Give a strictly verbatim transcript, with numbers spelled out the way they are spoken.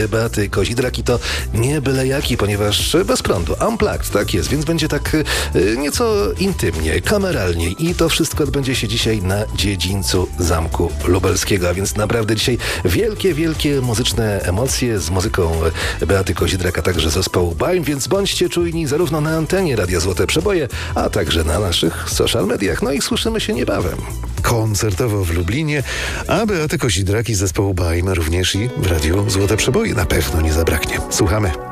Beaty Kozidrak i to nie byle jaki, ponieważ bez prądu, unplugged, tak jest, więc będzie tak y, nieco intymnie, kameralnie i to wszystko odbędzie się dzisiaj na dziedzińcu Zamku Lubelskiego, a więc naprawdę dzisiaj wielkie, wielkie muzyczne emocje z muzyką Beaty Kozidrak, a także zespołu Baim, więc bądźcie czujni zarówno na antenie Radia Złote Przeboje, a także na naszych social mediach. No i słyszymy się niebawem. Koncertowo w Lublinie, a Beaty Kozidrak i zespołu Baim również i w Radiu Złote Przeboje na pewno nie zabraknie. Słuchamy.